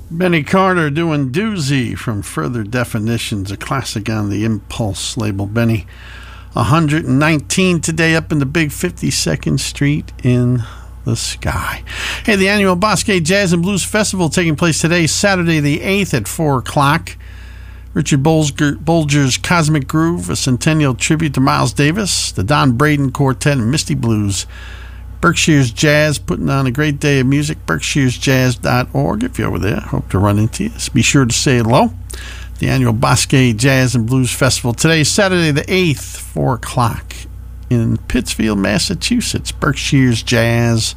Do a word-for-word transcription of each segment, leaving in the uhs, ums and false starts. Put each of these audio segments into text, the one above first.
Benny Carter doing Doozy from Further Definitions, a classic on the Impulse label. Benny, one hundred nineteen today up in the big fifty-second Street in the sky. Hey, the annual Bosque Jazz and Blues Festival taking place today, Saturday the eighth at four o'clock. Richard Bolger, Bolger's Cosmic Groove, a centennial tribute to Miles Davis, the Don Braden Quartet, and Misty Blues. Berkshire's Jazz putting on a great day of music. berkshires jazz dot org. If you're over there, hope to run into you. Be sure to say hello. The annual Bosque Jazz and Blues Festival today, Saturday the eighth, four o'clock in Pittsfield, Massachusetts. berkshires jazz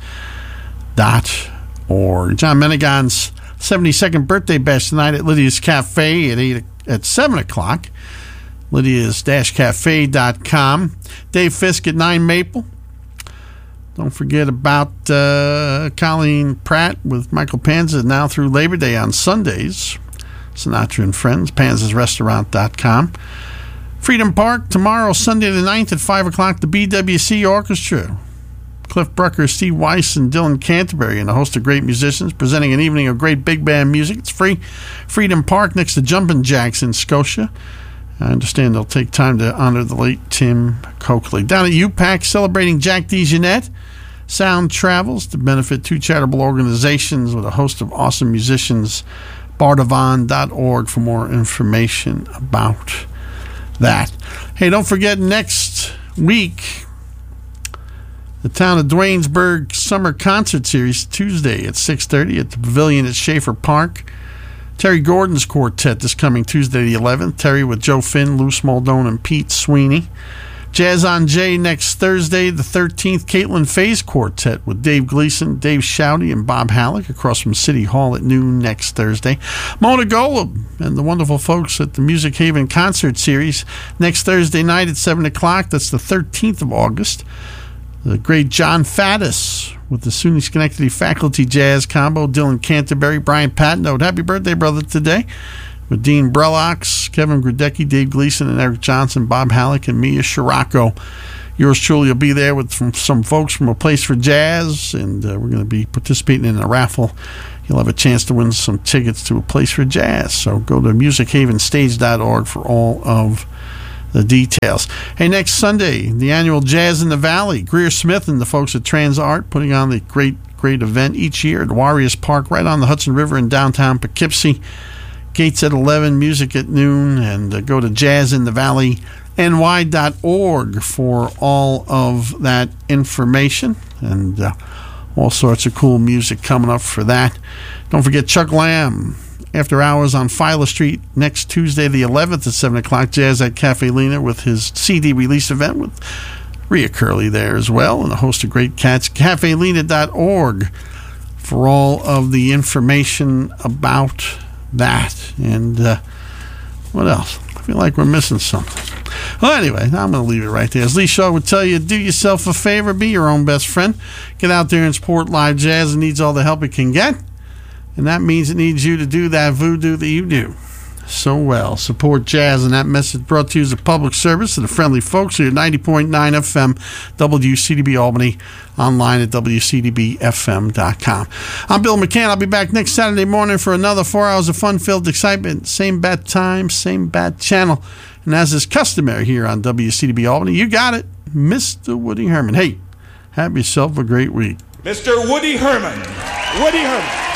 dot org. John Menegon's seventy-second birthday bash tonight at Lydia's Cafe at eight at seven o'clock. Lydia's cafe dot com. Dave Fisk at nine Maple. Don't forget about uh, Colleen Pratt with Michael Panza now through Labor Day on Sundays. Sinatra and Friends, panzas restaurant dot com. Freedom Park tomorrow, Sunday the ninth at five o'clock, the B W C Orchestra. Cliff Brucker, Steve Weiss, and Dylan Canterbury, and a host of great musicians presenting an evening of great big band music. It's free. Freedom Park next to Jumpin' Jacks in Scotia. I understand they'll take time to honor the late Tim Coakley. Down at U PAC, celebrating Jack DeJohnette. Sound travels to benefit two charitable organizations with a host of awesome musicians. bardavon dot org for more information about that. Hey, don't forget next week, the Town of Dwaynesburg Summer Concert Series, Tuesday at six thirty at the Pavilion at Schaefer Park. Terry Gordon's Quartet this coming Tuesday the eleventh. Terry with Joe Finn, Lou Smaldone, and Pete Sweeney. Jazz on Jay next Thursday the thirteenth. Caitlin Faye's Quartet with Dave Gleason, Dave Shouty, and Bob Halleck across from City Hall at noon next Thursday. Mona Golub and the wonderful folks at the Music Haven Concert Series next Thursday night at seven o'clock. That's the thirteenth of August. The great John Faddis with the SUNY Schenectady Faculty Jazz Combo, Dylan Canterbury, Brian Patnode. Happy birthday, brother, today. With Dean Brellox, Kevin Grudecki, Dave Gleason, and Eric Johnson, Bob Halleck, and Mia Scirocco. Yours truly will be there with from some folks from A Place for Jazz, and uh, we're going to be participating in a raffle. You'll have a chance to win some tickets to A Place for Jazz. So go to music haven stage dot org for all of the details. Hey, next Sunday, the annual Jazz in the Valley. Greer Smith and the folks at TransArt putting on the great, great event each year at Warriors Park, right on the Hudson River in downtown Poughkeepsie. Gates at eleven, music at noon, and uh, go to jazz in the valley N Y dot org for all of that information, and uh, all sorts of cool music coming up for that. Don't forget Chuck Lamb, after hours on Filer Street next Tuesday the eleventh at seven o'clock, Jazz at Cafe Lena with his C D release event with Rhea Curley there as well, and a host of great cats. cafe lena dot org for all of the information about that. And uh, what else? I feel like we're missing something. Well, anyway, I'm going to leave it right there. As Lee Shaw would tell you, do yourself a favor, be your own best friend. Get out there and support live jazz. It needs all the help it can get. And that means it needs you to do that voodoo that you do so well. Support jazz, and that message brought to you as a public service to the friendly folks here at ninety point nine F M W C D B Albany, online at w c d b f m dot com. I'm Bill McCann. I'll be back next Saturday morning for another four hours of fun-filled excitement. Same bat time, same bat channel. And as is customary here on W C D B Albany, you got it, Mister Woody Herman. Hey, have yourself a great week. Mister Woody Herman. Woody Herman.